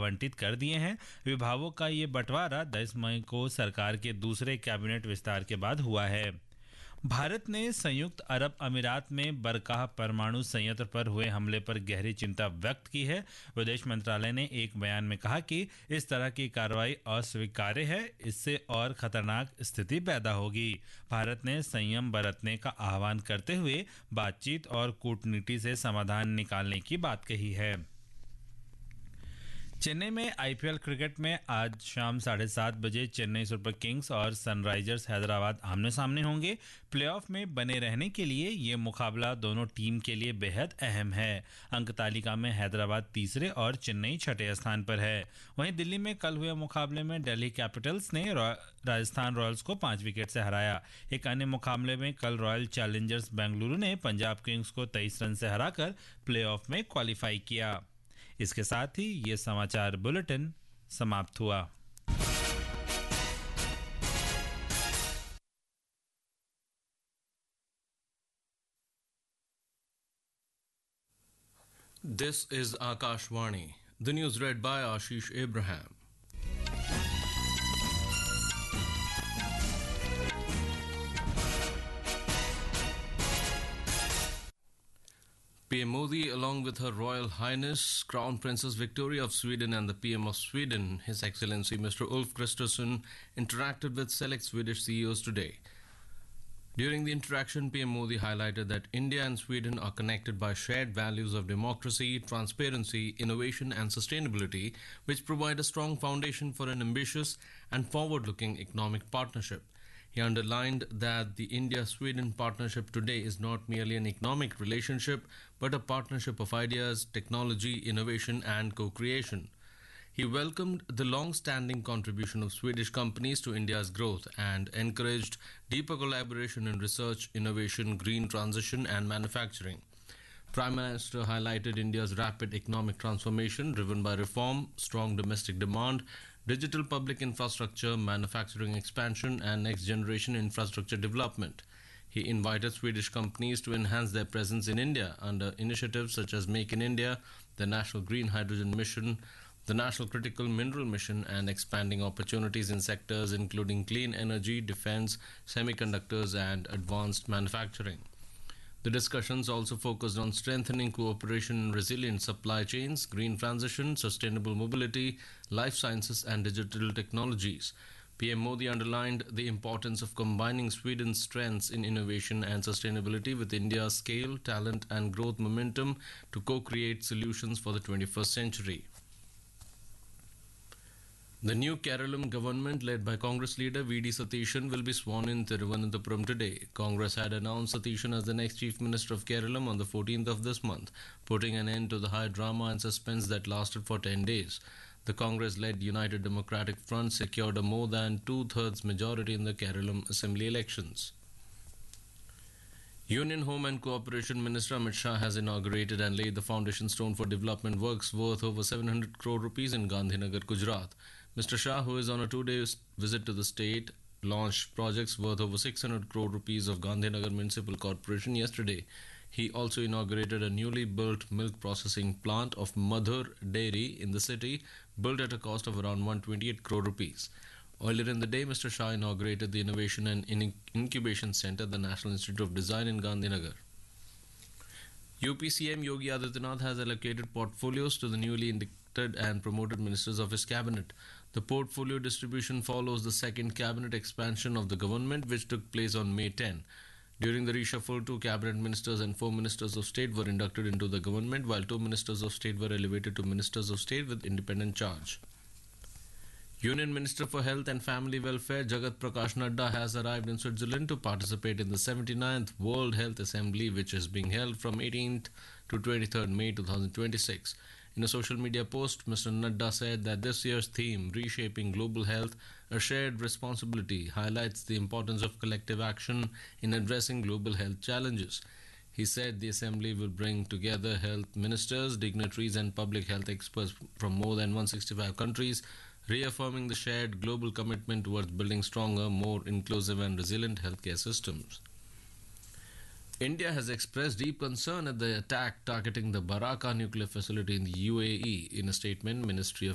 आवंटित कर दिए हैं। विभागों का ये बंटवारा 10 मई को सरकार के दूसरे कैबिनेट विस्तार के बाद हुआ है। भारत ने संयुक्त अरब अमीरात में बरकाह परमाणु संयंत्र पर हुए हमले पर गहरी चिंता व्यक्त की है। विदेश मंत्रालय ने एक बयान में कहा कि इस तरह की कार्रवाई अस्वीकार्य है, इससे और खतरनाक स्थिति पैदा होगी। भारत ने संयम बरतने का आह्वान करते हुए बातचीत और कूटनीति से समाधान निकालने की बात कही है। चेन्नई में आईपीएल क्रिकेट में आज शाम 7:30 बजे चेन्नई सुपर किंग्स और सनराइजर्स हैदराबाद आमने सामने होंगे। प्लेऑफ में बने रहने के लिए ये मुकाबला दोनों टीम के लिए बेहद अहम है। अंक तालिका में हैदराबाद तीसरे और चेन्नई छठे स्थान पर है। वहीं दिल्ली में कल हुए मुकाबले में दिल्ली कैपिटल्स ने राजस्थान रॉयल्स को 5 विकेट से हराया। एक अन्य मुकाबले में कल रॉयल चैलेंजर्स बेंगलुरु ने पंजाब किंग्स को 23 रन से हराकर प्लेऑफ में क्वालिफाई किया। इसके साथ ही ये समाचार बुलेटिन समाप्त हुआ। This is Akashvani. The news read by Ashish Abraham. PM Modi, along with Her Royal Highness Crown Princess Victoria of Sweden and the PM of Sweden, His Excellency Mr. Ulf Kristersson, interacted with select Swedish CEOs today. During the interaction, PM Modi highlighted that India and Sweden are connected by shared values of democracy, transparency, innovation and sustainability, which provide a strong foundation for an ambitious and forward-looking economic partnership. He underlined that the India-Sweden partnership today is not merely an economic relationship, but a partnership of ideas, technology, innovation and co-creation. He welcomed the long-standing contribution of Swedish companies to India's growth and encouraged deeper collaboration in research, innovation, green transition and manufacturing. Prime Minister highlighted India's rapid economic transformation driven by reform, strong domestic demand, digital public infrastructure, manufacturing expansion and next-generation infrastructure development. He invited Swedish companies to enhance their presence in India under initiatives such as Make in India, the National Green Hydrogen Mission, the National Critical Mineral Mission and expanding opportunities in sectors including clean energy, defense, semiconductors and advanced manufacturing. The discussions also focused on strengthening cooperation in resilient supply chains, green transition, sustainable mobility, life sciences and digital technologies. PM Modi underlined the importance of combining Sweden's strengths in innovation and sustainability with India's scale, talent and growth momentum to co-create solutions for the 21st century. The new Kerala government, led by Congress leader V.D. Satishan, will be sworn in Thiruvananthapuram today. Congress had announced Satishan as the next Chief Minister of Kerala on the 14th of this month, putting an end to the high drama and suspense that lasted for 10 days. The Congress-led United Democratic Front secured a more than two-thirds majority in the Kerala Assembly elections. Union Home and Cooperation Minister Amit Shah has inaugurated and laid the foundation stone for development works worth over 700 crore rupees in Gandhinagar, Gujarat. Mr. Shah, who is on a 2-day visit to the state, launched projects worth over 600 crore rupees of Gandhinagar Municipal Corporation yesterday. He also inaugurated a newly built milk processing plant of Madhur Dairy in the city, built at a cost of around 128 crore rupees. Earlier in the day, Mr. Shah inaugurated the Innovation and Incubation Center at the National Institute of Design in Gandhinagar. UPCM Yogi Adityanath has allocated portfolios to the newly inducted and promoted ministers of his cabinet. The portfolio distribution follows the second cabinet expansion of the government, which took place on May 10. During the reshuffle, 2 cabinet ministers and 4 ministers of state were inducted into the government, while 2 ministers of state were elevated to ministers of state with independent charge. Union Minister for Health and Family Welfare Jagat Prakash Nadda has arrived in Switzerland to participate in the 79th World Health Assembly, which is being held from 18th to 23rd May 2026. In a social media post, Mr. Nadda said that this year's theme, Reshaping Global Health, a Shared Responsibility, highlights the importance of collective action in addressing global health challenges. He said the assembly will bring together health ministers, dignitaries and public health experts from more than 165 countries, reaffirming the shared global commitment towards building stronger, more inclusive and resilient healthcare systems. India has expressed deep concern at the attack targeting the Baraka nuclear facility in the UAE. In a statement, Ministry of